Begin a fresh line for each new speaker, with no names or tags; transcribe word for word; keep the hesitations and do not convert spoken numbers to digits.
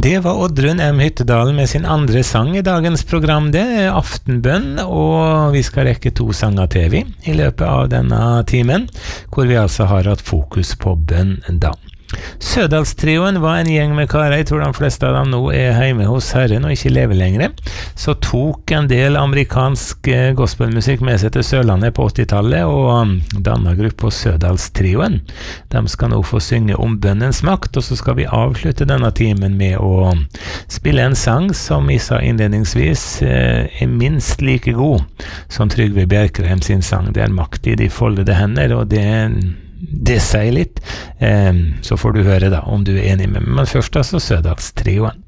Det var Oddrun M. Hyttedalen med sin andre sang i dagens program. Det er Aftenbønn, og vi skal rekke to sanger til vi i løpet av denne timen, hvor vi altså har hatt fokus på bønn da. Sødalstrioen var en gjeng med karer, jeg tror de fleste av dem nå er hjemme hos Herren og ikke lever lengre, så tok en del amerikansk gospelmusikk med seg til Sørlandet på åttitallet og dannet gruppa Sødalstrioen. De skal nå få synge om bønnens makt, og så skal vi avslutte denne timen med å spille en sang som jeg sa innledningsvis er minst like god som Trygve Bjerkreim sin sang. Det er makt i de foldede hender, og det er det sier litt, eh, så får du høre da om du er enig med meg. Men først altså Sødalstrioen.